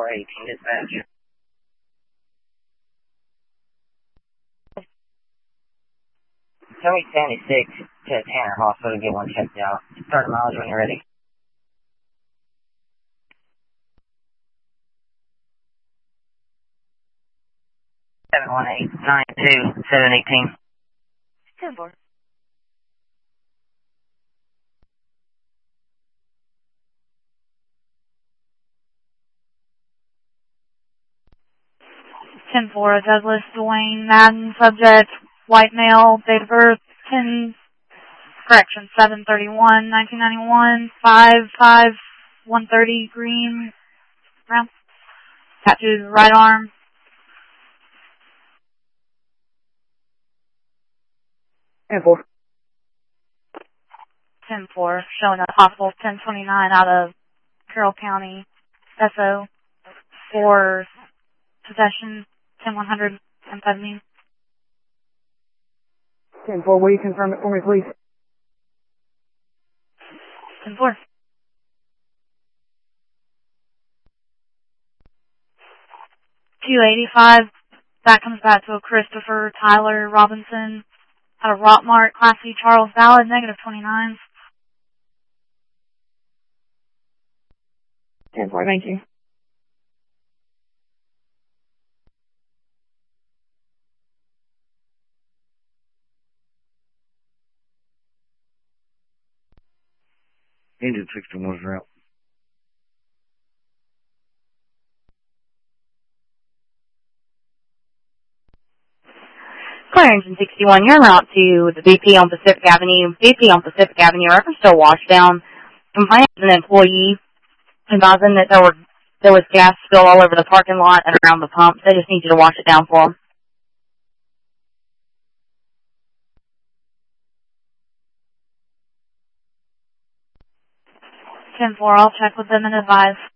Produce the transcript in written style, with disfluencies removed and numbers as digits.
418 dispatch. Tell me 76 to Tanner Hospital to get one checked out. Start mileage when you're ready. 718-92-718. 10-4. 10-4, Douglas Dwayne Madden, subject, white male, date of birth, 7/31/1991, 5/5/130, green, brown, tattooed right arm. 10-4. 10-4, showing a possible 1029 out of Carroll County, SO, for possession, 10-100, amphetamine. 10-4, will you confirm it for me, please? 10-4. 285, that comes back to a Christopher Tyler Robinson out of Rockmart, Class C Charles Valid, -29. 10-4, thank you. Engine 61's route. Clear Engine 61, you're en route to the BP on Pacific Avenue. BP on Pacific Avenue, reference to a washdown. Complaint is an employee advising that there was gas spill all over the parking lot and around the pump. They just need you to wash it down for them. 10-4, I'll check with them and advise.